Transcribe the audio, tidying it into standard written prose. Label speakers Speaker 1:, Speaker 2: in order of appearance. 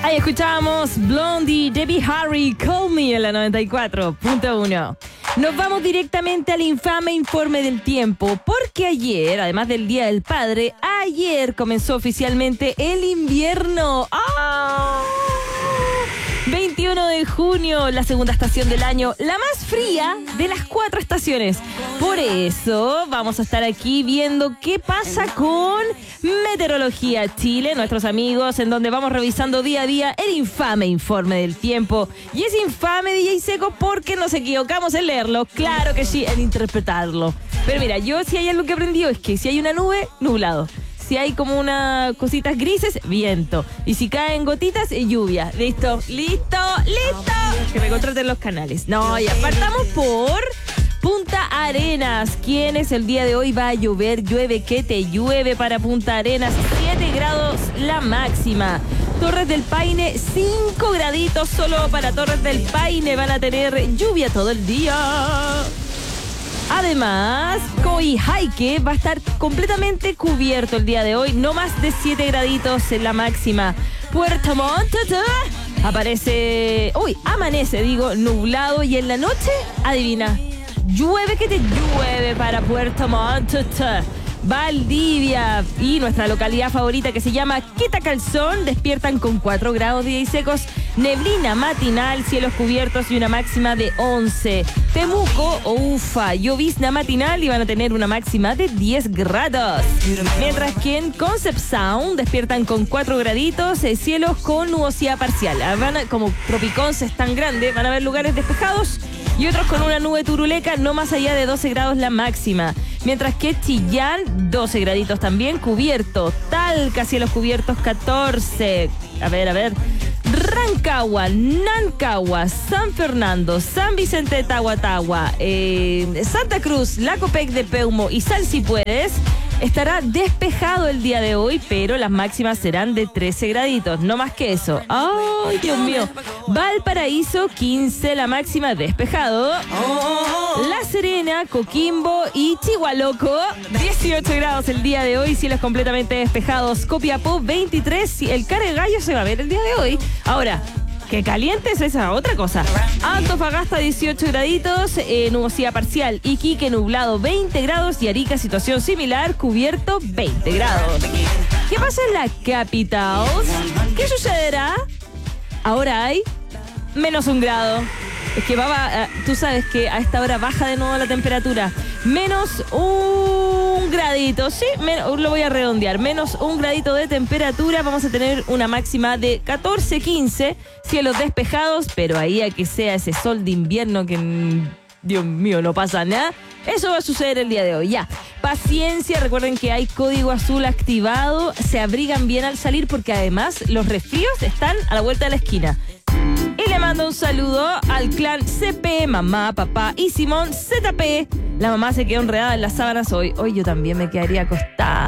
Speaker 1: Ahí escuchábamos Blondie, Debbie Harry, Call Me en la 94.1. Nos vamos directamente al infame informe del tiempo, porque ayer, además del Día del Padre, ayer comenzó oficialmente el invierno. ¡Ah! 21 de junio, la segunda estación del año, la más fría de las 4 estaciones. Por eso vamos a estar aquí viendo qué pasa con Meteorología Chile, nuestros amigos, en donde vamos revisando día a día el infame informe del tiempo. Y es infame, DJ Seco, porque nos equivocamos en leerlo, claro que sí, en interpretarlo. Pero mira, yo si hay algo que he aprendido es que si hay una nube, nublado. Si hay como unas cositas grises, viento. Y si caen gotitas, lluvia. Listo. Que me contraten los canales. No, ya partamos por Punta Arenas. ¿Quiénes el día de hoy va a llover? Llueve que te llueve para Punta Arenas. 7 grados la máxima. Torres del Paine, 5 graditos solo para Torres del Paine. Van a tener lluvia todo el día. Además, Coyhaique va a estar completamente cubierto el día de hoy, no más de 7 graditos en la máxima. Puerto Montt amanece, nublado, y en la noche, adivina, llueve que te llueve para Puerto Montt. Valdivia y nuestra localidad favorita que se llama Quitacalzón despiertan con 4 grados de secos, neblina matinal, cielos cubiertos y una máxima de 11. Temuco, llovizna matinal y van a tener una máxima de 10 grados. Mientras que en Concepción despiertan con 4 graditos, cielos con nubosidad parcial. Como Tropiconce es tan grande, van a haber lugares despejados y otros con una nube turuleca, no más allá de 12 grados la máxima. Mientras que Chillán, 12 graditos también, cubierto. Talca, cielos cubiertos, 14. A ver. Rancagua, Nancagua, San Fernando, San Vicente de Tahuatahua, Santa Cruz, Lacopec de Peumo y Sal Si Puedes. Estará despejado el día de hoy, pero las máximas serán de 13 graditos, no más que eso. ¡Ay, Dios mío! Valparaíso, 15, la máxima despejado. La Serena, Coquimbo y Chihualoco, 18 grados el día de hoy, cielos completamente despejados. Copiapó, 23, el Caregallo se va a ver el día de hoy. Ahora, que caliente es esa otra cosa. Antofagasta, 18 graditos, nubosidad parcial. Iquique, nublado, 20 grados. Y Arica, situación similar, cubierto, 20 grados. ¿Qué pasa en la capital? ¿Qué sucederá? Ahora hay menos 1 grado. Es que tú sabes que a esta hora baja de nuevo la temperatura. Menos 1 gradito, sí, lo voy a redondear. Menos 1 gradito de temperatura. Vamos a tener una máxima de 14, 15. Cielos despejados, pero ahí a que sea ese sol de invierno que, Dios mío, no pasa nada. Eso va a suceder el día de hoy, ya. Paciencia, recuerden que hay código azul activado. Se abrigan bien al salir porque además los resfríos están a la vuelta de la esquina. Y le mando un saludo al clan CP, mamá, papá y Simón ZP. La mamá se quedó enredada en las sábanas hoy. Hoy yo también me quedaría acostada.